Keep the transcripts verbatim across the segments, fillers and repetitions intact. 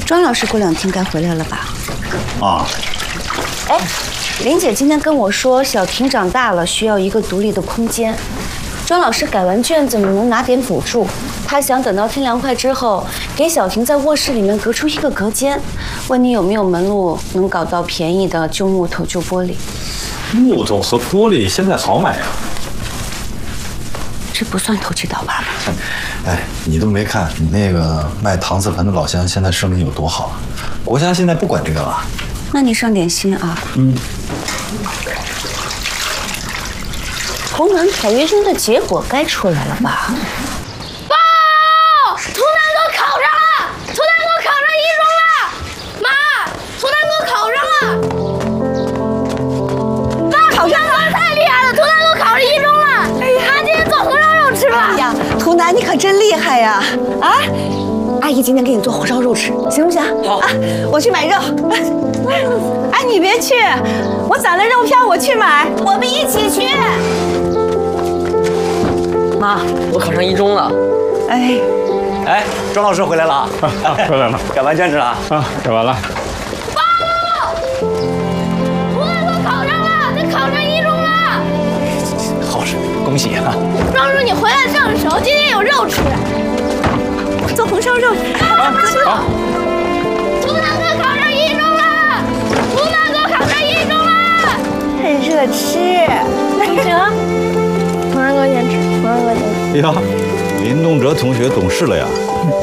庄老师过两天该回来了吧？ 啊。 哎，林姐今天跟我说，小婷长大了，需要一个独立的空间。庄老师改完卷子能拿点补助，他想等到天凉快之后，给小婷在卧室里面隔出一个隔间。问你有没有门路能搞到便宜的旧木头、旧玻璃？ 木头和玻璃现在好买啊。 这不算投机倒把吧？ 哎，你都没看你那个卖搪瓷盆的老乡现在生意有多好啊！国家现在不管这个了。 那你上点心啊。 嗯。 图南采约中的结果该出来了吧？ 报！图南给我考上了！图南给我考上一中了！妈，图南给我考上了！妈，考上了！太厉害了！图南给我考上一中了！哎呀，妈，今天做红烧肉吃吧！ 哎呀，图南你可真厉害呀！啊，阿姨今天给你做红烧肉吃，行不行？ 好啊，我去买肉。哎，你别去，我攒了肉票，我去买，我们一起去。 妈，我考上一中了。 哎， 哎，庄老师回来了啊！ 回来了。 改完卷子了啊？改完了。 报！图南给我考上了，他考上一中了。 好事，恭喜啊！ 庄叔，你回来上手，今天有肉吃。 做红烧肉。 啊，好。图南哥考上一中了，图南哥考上一中了， 很热吃。 行，图南哥先吃，图南哥先吃。 哎呀，林东哲同学懂事了呀！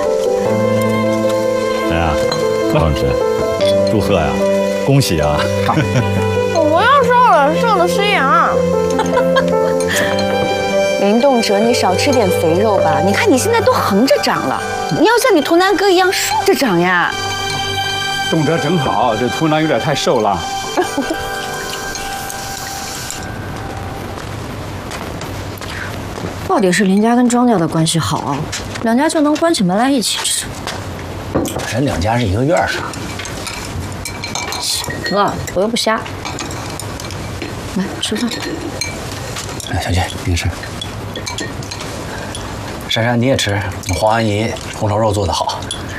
哎呀，老师，祝贺呀，恭喜啊！ 我不要瘦了，瘦的失阳。 林动哲，你少吃点肥肉吧。你看你现在都横着长了，你要像你图南哥一样竖着长呀。 动哲真好，这图南有点太瘦了。 到底是林家跟庄家的关系好啊，两家就能关起门来一起吃。 人两家是一个院上。 行了，我又不瞎。来吃饭。 哎，小姐，你吃。珊珊，你也吃。黄阿姨红烧肉做得好。